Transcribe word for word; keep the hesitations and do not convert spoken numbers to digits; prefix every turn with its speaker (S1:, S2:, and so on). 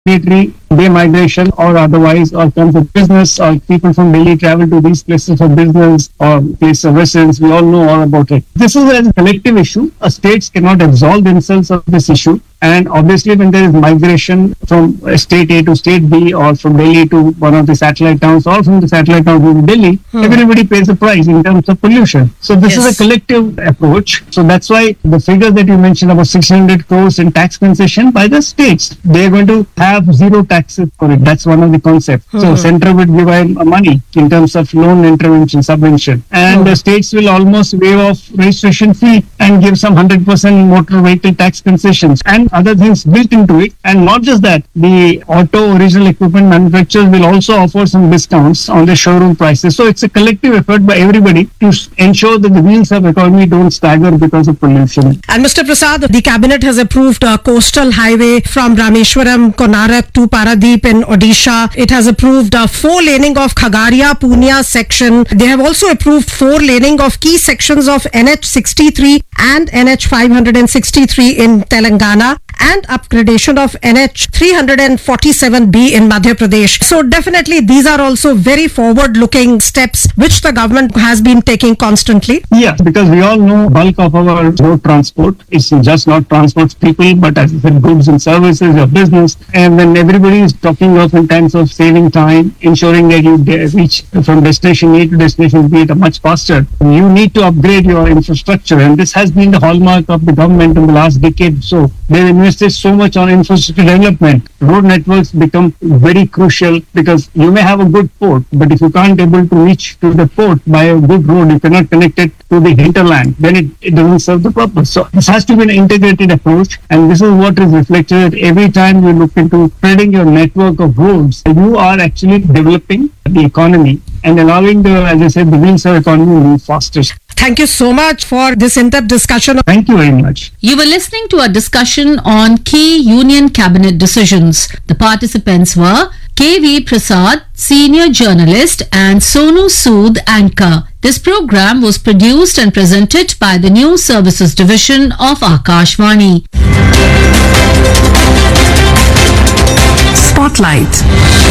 S1: Military day migration or otherwise, or terms of business, or people from Delhi travel to these places for business or place of residence. We all know all about it. This is a collective issue. Uh, states cannot absolve themselves of this issue. And obviously, when there is migration from state A to state B, or from Delhi to one of the satellite towns, or from the satellite town to Delhi, hmm. everybody pays a price in terms of pollution. So this yes. is a collective approach. So that's why the figure that you mentioned about six hundred crores in tax concession by the states, they are going to have zero taxes for it. That's one of the concepts. Hmm. So center would give them money in terms of loan intervention, subvention, and hmm. the states will almost waive off registration fee and give some one hundred percent motor vehicle tax concessions and other things built into it. And not just that, the auto original equipment manufacturers will also offer some discounts on the showroom prices. So it's a collective effort by everybody to ensure that the wheels of economy don't stagger because of pollution.
S2: And Mister Prasad, the cabinet has approved a coastal highway from Rameshwaram, Konarak to Paradeep in Odisha. It has approved a four laning of Khagaria Punya section. They have also approved four laning of key sections of N H sixty-three and N H five sixty-three in Telangana, and upgradation of N H three forty-seven B in Madhya Pradesh. So definitely these are also very forward-looking steps which the government has been taking constantly.
S1: Yes, because we all know bulk of our road transport is just not transports people, but as I said, goods and services, your business. And when everybody is talking of in terms of saving time, ensuring that you get, reach from destination A to destination B at a much faster, you need to upgrade your infrastructure. And this has been the hallmark of the government in the last decade. So they've invested so much on infrastructure development. Road networks become very crucial because you may have a good port, but if you can't able to reach to the port by a good road, you cannot connect it to the hinterland, then it, it doesn't serve the purpose. So this has to be an integrated approach, and this is what is reflected every time you look into spreading your network of roads. You are actually developing the economy and allowing the, as I said, the wheels of economy to move faster.
S2: Thank you so much for this in-depth discussion.
S1: Thank you very much.
S3: You were listening to a discussion on key Union Cabinet decisions. The participants were K V Prasad, senior journalist, and Sonu Sood, anchor. This program was produced and presented by the News Services Division of Akashvani.
S4: Spotlight.